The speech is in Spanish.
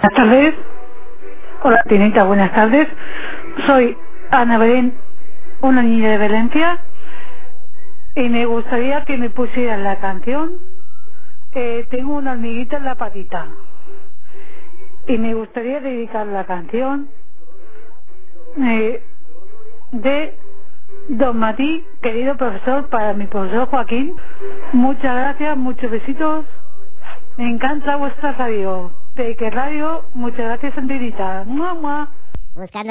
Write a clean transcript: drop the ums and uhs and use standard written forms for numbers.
Buenas tardes. Hola, Tinita, buenas tardes. Soy Ana Belén, una niña de Valencia, y me gustaría que me pusieran la canción Tengo una hormiguita en la patita. Y me gustaría dedicar la canción de Don Matí, querido profesor, para mi profesor Joaquín. Muchas gracias, muchos besitos. Me encanta vuestra radio. De que radio, muchas gracias, Tinita. ¡Mua, mua! Buscando